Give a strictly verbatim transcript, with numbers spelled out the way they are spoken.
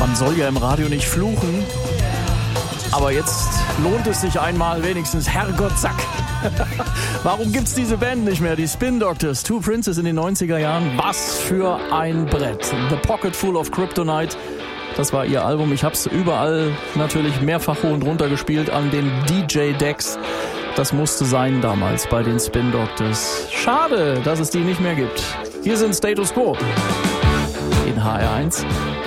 Man soll ja im Radio nicht fluchen, aber jetzt lohnt es sich einmal wenigstens, Herrgott Sack. Warum gibt's diese Band nicht mehr? Die Spin Doctors, Two Princes in den neunziger Jahren. Was für ein Brett. The Pocket Full of Kryptonite. Das war ihr Album. Ich hab's überall natürlich mehrfach hoch und runter gespielt an den D J-Decks. Das musste sein damals bei den Spin Doctors. Schade, dass es die nicht mehr gibt. Hier sind Status Quo in H R eins.